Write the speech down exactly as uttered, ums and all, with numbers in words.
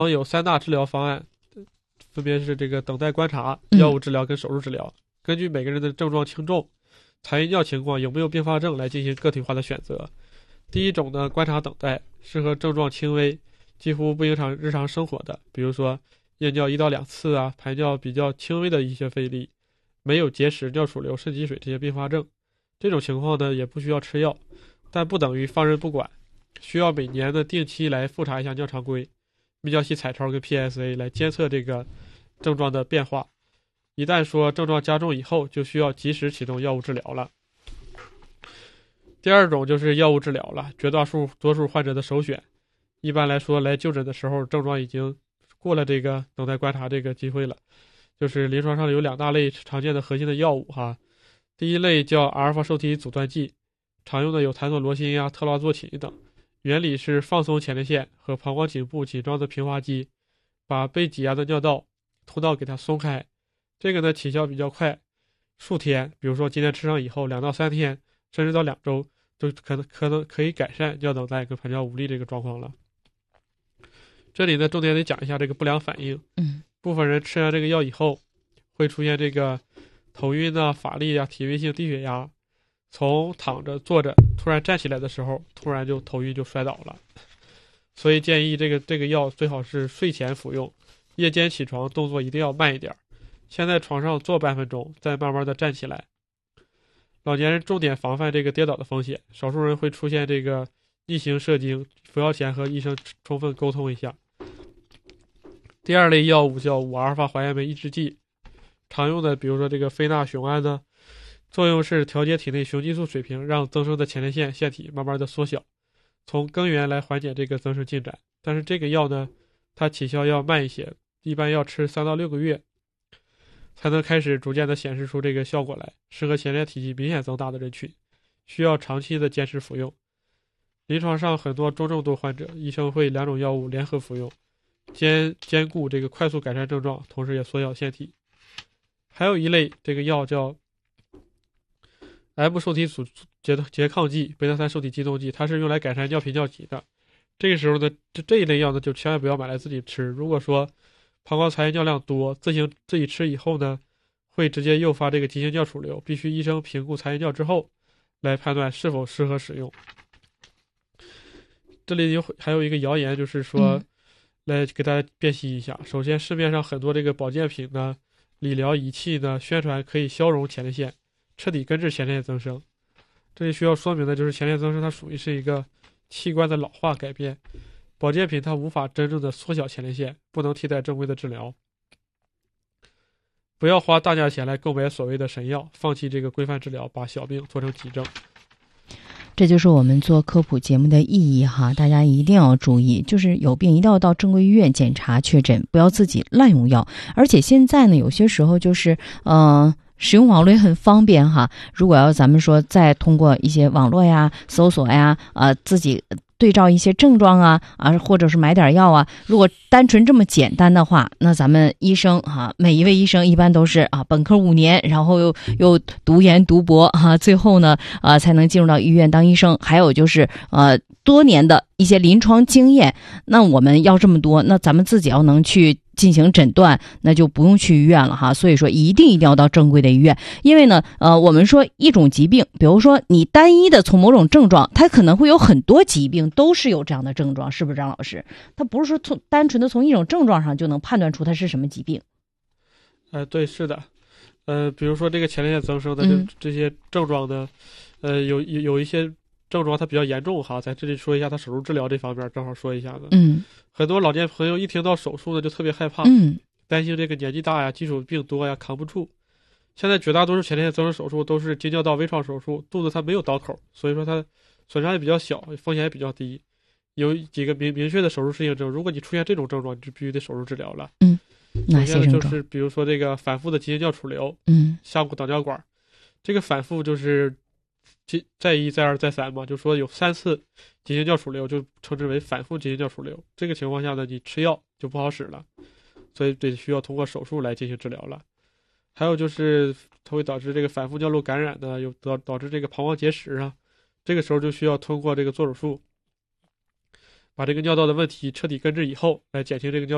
有三大治疗方案，分别是这个等待观察、 嗯药物治疗跟手术治疗。根据每个人的症状轻重、残余尿情况、有没有并发症来进行个体化的选择。第一种呢，观察等待，适合症状轻微、几乎不影响日常生活的，比如说夜尿一到两次啊，排尿比较轻微的一些费力，没有结石、尿储流、肾积水这些并发症。这种情况呢，也不需要吃药，但不等于放任不管，需要每年的定期来复查一下尿常规、泌尿系彩超跟 P S A 来监测这个症状的变化。一旦说症状加重以后，就需要及时启动药物治疗了。第二种就是药物治疗了，绝大数多数患者的首选。一般来说，来就诊的时候，症状已经过了这个等待观察这个机会了。就是临床上有两大类常见的核心的药物哈。第一类叫阿尔法受体阻断剂，常用的有坦索罗辛呀、特拉唑嗪等。原理是放松前列腺和膀胱颈部紧张的平滑肌，把被挤压的尿道通道给它松开。这个呢起效比较快，数天，比如说今天吃上以后，两到三天，甚至到两周，就可能可能可以改善尿等待跟排尿无力这个状况了。这里呢重点得讲一下这个不良反应。 嗯， 部分人吃完这个药以后，会出现这个头晕啊、乏力啊、体位性低血压，从躺着、坐着突然站起来的时候，突然就头晕就摔倒了。所以建议这个这个药最好是睡前服用，夜间起床动作一定要慢一点，先在床上坐半分钟，再慢慢的站起来。老年人重点防范这个跌倒的风险，少数人会出现这个逆行射精，服药前和医生充分沟通一下。第二类药物叫五阿尔法还原酶抑制剂，常用的比如说这个非那雄胺呢，作用是调节体内雄激素水平，让增生的前列腺腺体慢慢的缩小，从根源来缓解这个增生进展。但是这个药呢，它起效要慢一些，一般要吃三到六个月才能开始逐渐的显示出这个效果来，适合前列体积明显增大的人群，需要长期的坚持服用。临床上很多中重度患者，医生会两种药物联合服用，兼兼顾这个快速改善症状，同时也缩小腺体。还有一类这个药叫 M 受体阻拮拮抗剂、贝塔三受体激动剂，它是用来改善尿频尿急的。这个时候呢，这这一类药呢，就千万不要买来自己吃。如果说膀胱残余尿量多，自行自己吃以后呢，会直接诱发这个急性尿储流，必须医生评估残余尿之后，来判断是否适合使用。这里有还有一个谣言，就是说， 嗯、 来给大家辨析一下。首先，市面上很多这个保健品呢、理疗仪器呢，宣传可以消融前列腺，彻底根治前列腺增生。这里需要说明的就是，前列腺增生它属于是一个器官的老化改变，保健品它无法真正的缩小前列腺，不能替代正规的治疗。不要花大价钱来购买所谓的神药，放弃这个规范治疗，把小病做成急症。 这就是我们做科普节目的意义哈，大家一定要注意，就是有病一定要到正规医院检查确诊，不要自己滥用药。而且现在呢，有些时候就是呃使用网络也很方便哈。如果要咱们说再通过一些网络呀、搜索呀，呃自己对照一些症状啊啊，或者是买点药啊，如果单纯这么简单的话，那咱们医生哈、啊，每一位医生一般都是啊本科五年，然后又又读研读博哈、啊，最后呢呃才能进入到医院当医生。还有就是呃多年的一些临床经验，那我们要这么多，那咱们自己要能去进行诊断，那就不用去医院了哈。所以说一定一定要到正规的医院，因为呢呃我们说一种疾病，比如说你单一的从某种症状，它可能会有很多疾病都是有这样的症状，是不是张老师？它不是说从单纯的从一种症状上就能判断出它是什么疾病。 呃对，是的。呃比如说这个前列腺增生的这、 嗯、 这些症状呢，呃有有有一些症状它比较严重哈，在这里说一下它手术治疗这方面，正好说一下子。 嗯， 很多老年朋友一听到手术呢就特别害怕， 嗯， 担心这个年纪大呀、基础病多呀，扛不住。现在绝大多数前列腺增生手术都是经尿道微创手术，肚子它没有刀口，所以说它损伤也比较小，风险也比较低。有几个明明确的手术适应症，如果你出现这种症状，你就必须得手术治疗了。 嗯，哪些症状？ 就是比如说这个反复的急性尿储流， 嗯， 下部导尿管，这个反复就是再一再二再三嘛，就说有三次急性尿储流就称之为反复急性尿储流。这个情况下呢，你吃药就不好使了，所以得需要通过手术来进行治疗了。还有就是它会导致这个反复尿路感染呢，有导导致这个膀胱结石啊，这个时候就需要通过这个做手术，把这个尿道的问题彻底根治以后，来减轻这个尿